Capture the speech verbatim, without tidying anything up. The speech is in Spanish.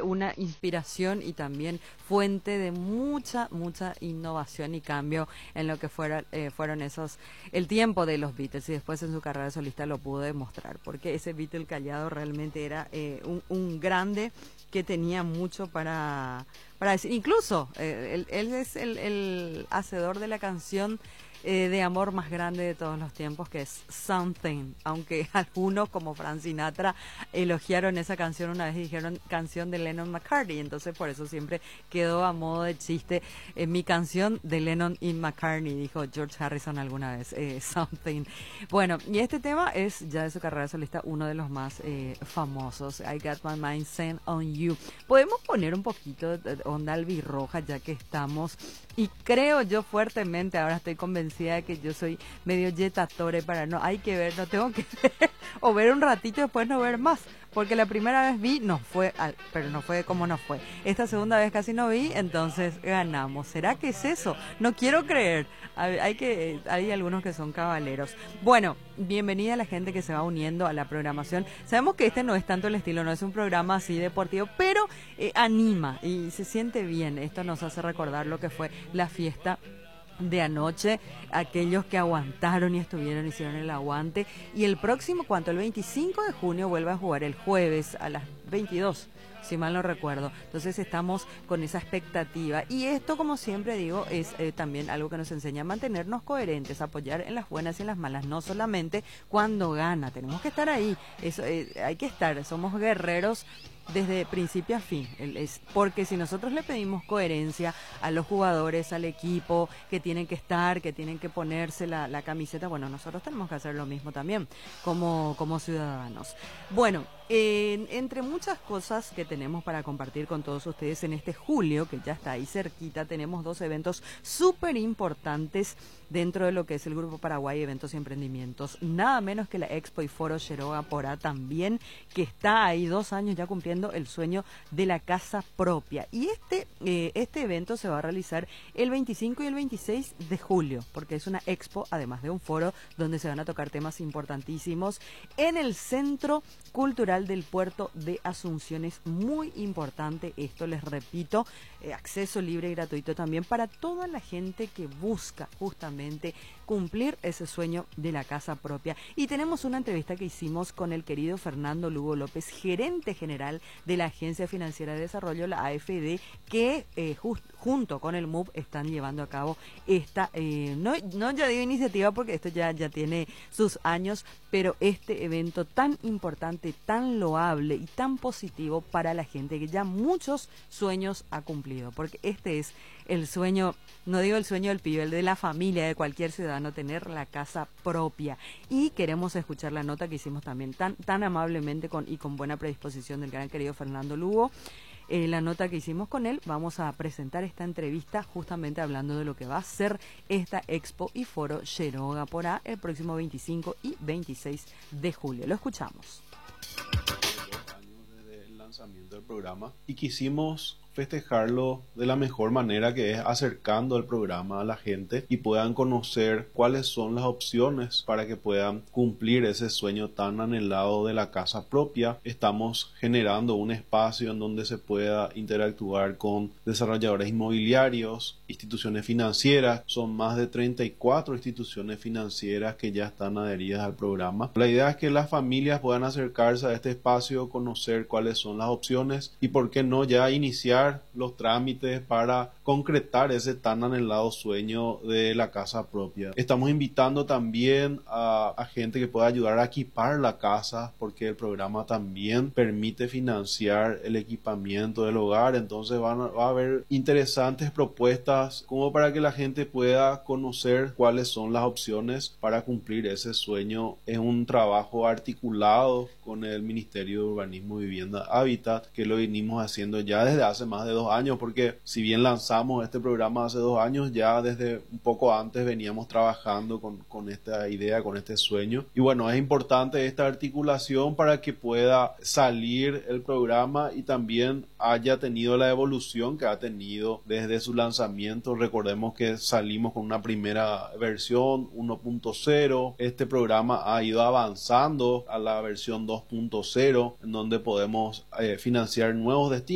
una inspiración y también fuente de mucha, mucha innovación y cambio en lo que fuera, eh, fueron esos, el tiempo de los Beatles, y después en su carrera solista lo pudo demostrar, porque ese Beatle callado realmente era eh, un, un grande que tenía mucho para, para decir. Incluso eh, él, él es el, el hacedor de la canción eh, de amor más grande de todos los tiempos, que es Something, aunque algunos como Frank Sinatra elogiaron esa canción una vez y dijeron canción de Lennon McCartney, entonces por eso siempre quedó a modo de chiste eh, mi canción de Lennon y McCartney, dijo George Harrison alguna vez, eh, Something. Bueno, y este tema es ya de su carrera solista uno de los más eh, famosos, I Got My Mind Set on You. Podemos poner un poquito de onda albirroja ya que estamos, y creo yo fuertemente, ahora estoy convencida de que yo soy medio jetatore para no, hay que ver, no tengo que ver, o ver un ratito y después no ver más, porque la primera vez vi, no fue, pero no fue como no fue. Esta segunda vez casi no vi, entonces ganamos. ¿Será que es eso? No quiero creer. Hay que, hay algunos que son caballeros. Bueno, bienvenida a la gente que se va uniendo a la programación. Sabemos que este no es tanto el estilo, no es un programa así deportivo, pero eh, anima y se siente bien. Esto nos hace recordar lo que fue la fiesta de anoche, aquellos que aguantaron y estuvieron, hicieron el aguante, y el próximo, ¿cuánto? El veinticinco de junio vuelve a jugar el jueves a las veintidós, si mal no recuerdo. Entonces estamos con esa expectativa, y esto, como siempre digo, es eh, también algo que nos enseña a mantenernos coherentes, apoyar en las buenas y en las malas, no solamente cuando gana, tenemos que estar ahí, eso, eh, hay que estar, somos guerreros desde principio a fin, es porque si nosotros le pedimos coherencia a los jugadores, al equipo, que tienen que estar, que tienen que ponerse la, la camiseta, bueno, nosotros tenemos que hacer lo mismo también como, como ciudadanos. Bueno, eh, entre muchas cosas que tenemos para compartir con todos ustedes en este julio, que ya está ahí cerquita, tenemos dos eventos súper importantes dentro de lo que es el Grupo Paraguay Eventos y Emprendimientos, nada menos que la Expo y Foro Xiroga Porá también, que está ahí dos años ya cumpliendo el sueño de la casa propia. Y este, eh, este evento se va a realizar el veinticinco y el veintiséis de julio, porque es una expo, además de un foro, donde se van a tocar temas importantísimos en el Centro Cultural del Puerto de Asunción. Es muy importante esto, les repito, eh, acceso libre y gratuito también para toda la gente que busca justamente cumplir ese sueño de la casa propia. Y tenemos una entrevista que hicimos con el querido Fernando Lugo López, gerente general de la Agencia Financiera de Desarrollo, la A F D, que eh, just, junto con el M U B están llevando a cabo esta, eh, no, no ya digo iniciativa porque esto ya, ya tiene sus años, pero este evento tan importante, tan loable y tan positivo para la gente que ya muchos sueños ha cumplido, porque este es el sueño, no digo el sueño del pibe, el de la familia, de cualquier ciudadano, tener la casa propia. Y queremos escuchar la nota que hicimos también tan, tan amablemente con, y con buena predisposición del gran querido Fernando Lugo. Eh, la nota que hicimos con él, vamos a presentar esta entrevista justamente hablando de lo que va a ser esta Expo y Foro Xiroga Porá el próximo veinticinco y veintiséis de julio. Lo escuchamos. Dos años desde el lanzamiento del programa y quisimos festejarlo de la mejor manera, que es acercando el programa a la gente y puedan conocer cuáles son las opciones para que puedan cumplir ese sueño tan anhelado de la casa propia. Estamos generando un espacio en donde se pueda interactuar con desarrolladores inmobiliarios, instituciones financieras. Son más de treinta y cuatro instituciones financieras que ya están adheridas al programa. La idea es que las familias puedan acercarse a este espacio, conocer cuáles son las opciones y por qué no ya iniciar los trámites para concretar ese tan anhelado sueño de la casa propia. Estamos invitando también a, a gente que pueda ayudar a equipar la casa, porque el programa también permite financiar el equipamiento del hogar. Entonces van a, va a haber interesantes propuestas como para que la gente pueda conocer cuáles son las opciones para cumplir ese sueño. Es un trabajo articulado con el Ministerio de Urbanismo, Vivienda, Hábitat, que lo venimos haciendo ya desde hace más de dos años, porque si bien lanzamos este programa hace dos años, ya desde un poco antes veníamos trabajando con, con esta idea, con este sueño. Y bueno, es importante esta articulación para que pueda salir el programa y también haya tenido la evolución que ha tenido desde su lanzamiento. Recordemos que salimos con una primera versión uno punto cero. Este programa ha ido avanzando a la versión dos punto cero, en donde podemos eh, financiar nuevos destinos